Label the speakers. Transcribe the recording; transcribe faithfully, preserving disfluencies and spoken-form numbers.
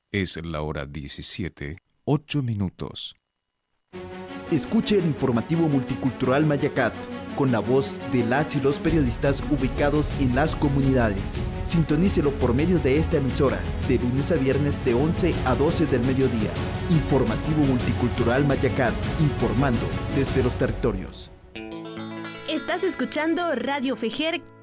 Speaker 1: Es la hora diecisiete, ocho minutos.
Speaker 2: Escuche el informativo multicultural Mayacat, con la voz de las y los periodistas ubicados en las comunidades. Sintonícelo por medio de esta emisora, de lunes a viernes de once a doce del mediodía. Informativo multicultural Mayacat, informando desde los territorios.
Speaker 3: Estás escuchando Radio Fejer